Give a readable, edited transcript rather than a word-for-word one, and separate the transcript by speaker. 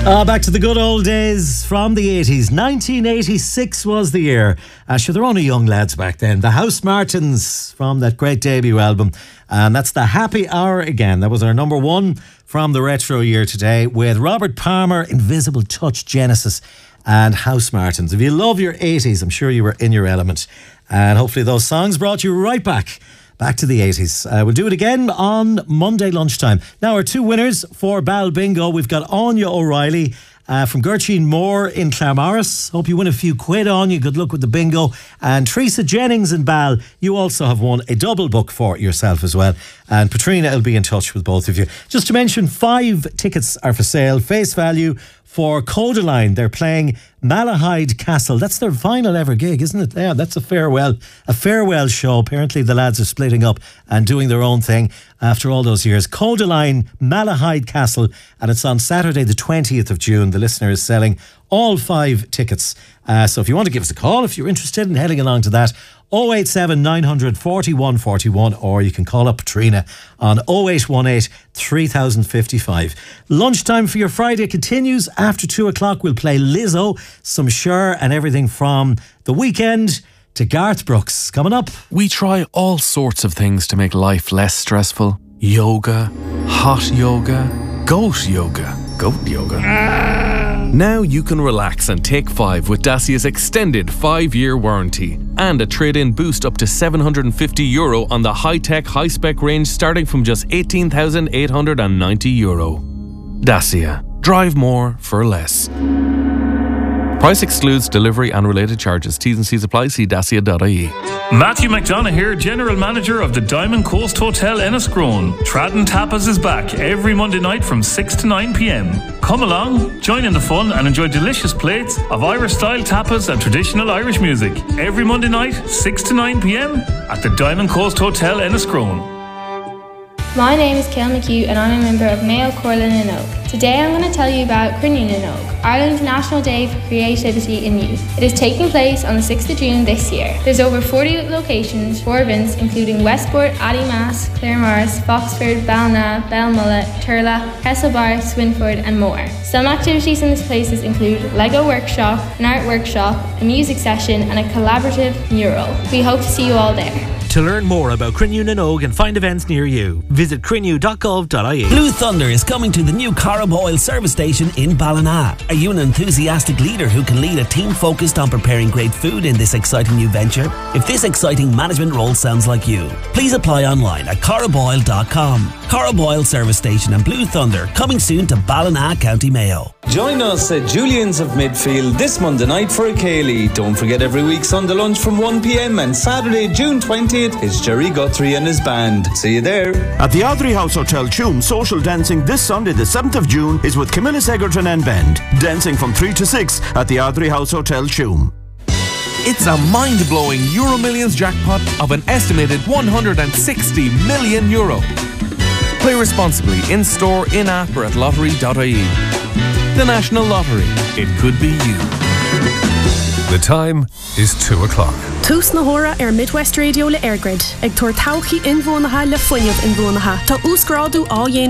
Speaker 1: Back to the good old days from the 80s. 1986 was the year. Sure, they're only young lads back then. The Housemartins from that great debut album. And that's the Happy Hour again. That was our number one from the retro year today with Robert Palmer, Invisible Touch, Genesis and Housemartins. If you love your 80s, I'm sure you were in your element. And hopefully those songs brought you right back to the 80s. We'll do it again on Monday lunchtime. Now, our two winners for Bal Bingo. We've got Anya O'Reilly from Gertrude Moore in Claremorris. Hope you win a few quid, Anya. Good luck with the bingo. And Teresa Jennings in Bal, you also have won a double book for yourself as well. And Patrina will be in touch with both of you. Just to mention, 5 tickets are for sale. Face value for Codaline. They're playing Malahide Castle. That's their final ever gig, isn't it? Yeah, that's a farewell show. Apparently the lads are splitting up and doing their own thing after all those years. Codaline, Malahide Castle, and it's on Saturday the 20th of June. The listener is selling all 5 tickets. So if you want to give us a call, if you're interested in heading along to that, 087 900 41 41, or you can call up Patrina on 0818 3055. Lunchtime for your Friday continues. After 2 o'clock, we'll play Lizzo, some Cher, and everything from The Weeknd to Garth Brooks. Coming up.
Speaker 2: We try all sorts of things to make life less stressful. Yoga, hot yoga, goat yoga. Now you can relax and take 5 with Dacia's extended 5-year warranty and a trade-in boost up to €750 on the high-tech, high-spec range starting from just €18,890. Dacia. Drive more for less. Price excludes delivery and related charges. T's and C's apply. See dacia.ie.
Speaker 3: Matthew McDonough here, General Manager of the Diamond Coast Hotel Enniscrone. Tradden Tapas is back every Monday night from 6 to 9 p.m. Come along, join in the fun and enjoy delicious plates of Irish-style tapas and traditional Irish music. Every Monday night, 6 to 9 p.m. at the Diamond Coast Hotel Enniscrone.
Speaker 4: My name is Kael McHugh and I'm a member of Mayo Corlin and Oak. Today I'm going to tell you about Crinnean and Oak, Ireland's National Day for Creativity in Youth. It is taking place on the 6th of June this year. There's over 40 locations for events including Westport, Addymast, Claremorris, Foxford, Ballina, Belmullet, Turla, Castlebar, Swinford and more. Some activities in these places include Lego workshop, an art workshop, a music session and a collaborative mural. We hope to see you all there.
Speaker 5: To learn more about Crinnean and Oak and find events near you, visit crinnew.gov.ie.
Speaker 6: Blue Thunder is coming to the new Carboil service station in Ballina. Are you an enthusiastic leader who can lead a team focused on preparing great food in this exciting new venture? If this exciting management role sounds like you, please apply online at carboil.com. Carboil service station and Blue Thunder coming soon to Ballina, County Mayo.
Speaker 7: Join us at Julian's of Midfield this Monday night for a Cayley. Don't forget every week Sunday lunch from 1 p.m. and Saturday, June 20th is Jerry Guthrie and his band. See you there.
Speaker 8: At the Ardrey House Hotel Tuam, social dancing this Sunday the 7th of June is with Camilla Egerton and Bend. Dancing from 3 to 6 at the Ardrey House Hotel Tuam.
Speaker 2: It's a mind-blowing Euro Millions jackpot of an estimated €160 million. Play responsibly in-store, in-app or at lottery.ie. The National Lottery. It could be you.
Speaker 9: The time is 2 o'clock.
Speaker 10: Tús na hora Midwest Radio le Airgrid. Ag tuair tauchi inbhuanaithe le foiineamh inbhuanaithe. Tá úscrádu á